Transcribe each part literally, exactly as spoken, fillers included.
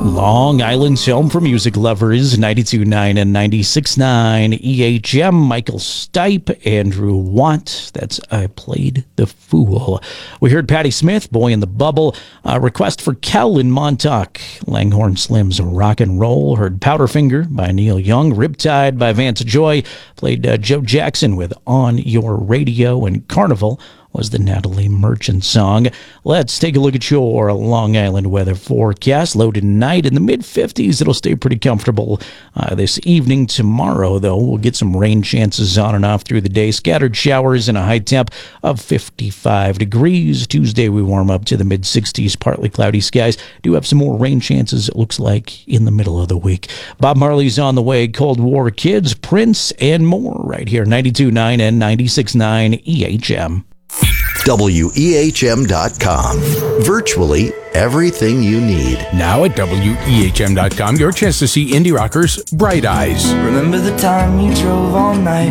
Long Island's home for music lovers, ninety-two point nine and ninety-six point nine E H M. Michael Stipe, Andrew Watt. That's I Played the Fool. We heard Patti Smith, Boy in the Bubble. A request for Kel in Montauk. Langhorne Slim's Rock and Roll. Heard Powderfinger by Neil Young. Riptide by Vance Joy. Played uh, Joe Jackson with On Your Radio. And Carnival was the Natalie Merchant song. Let's take a look at your Long Island weather forecast. Low tonight in the mid fifties. It'll stay pretty comfortable uh, this evening. Tomorrow, though, we'll get some rain chances on and off through the day. Scattered showers and a high temp of fifty-five degrees. Tuesday, we warm up to the mid sixties. Partly cloudy skies. Do have some more rain chances, it looks like, in the middle of the week. Bob Marley's on the way. Cold War Kids, Prince, and more right here. ninety-two point nine and ninety-six point nine E H M. W E H M dot com. Virtually everything you need. Now at W E H M dot com, your chance to see indie rockers Bright Eyes. Remember the time you drove all night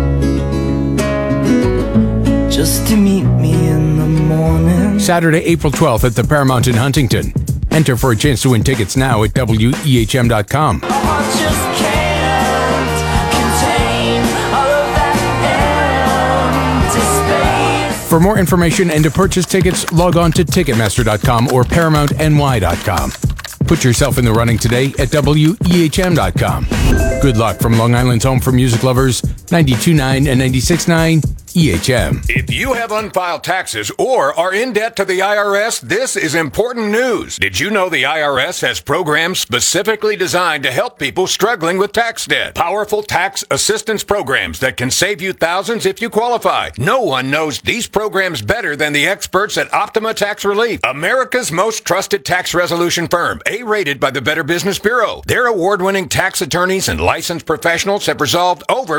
just to meet me in the morning. Saturday, April twelfth at the Paramount in Huntington. Enter for a chance to win tickets now at W E H M dot com. I just can't contain all of that empty space. For more information and to purchase tickets, log on to Ticketmaster dot com or Paramount N Y dot com. Put yourself in the running today at W E H M dot com. Good luck from Long Island's home for music lovers, ninety-two point nine and ninety-six point nine E H M. If you have unfiled taxes or are in debt to the I R S, this is important news. Did you know the I R S has programs specifically designed to help people struggling with tax debt? Powerful tax assistance programs that can save you thousands if you qualify. No one knows these programs better than the experts at Optima Tax Relief, America's most trusted tax resolution firm, A-rated by the Better Business Bureau. Their award-winning tax attorneys and licensed professionals have resolved over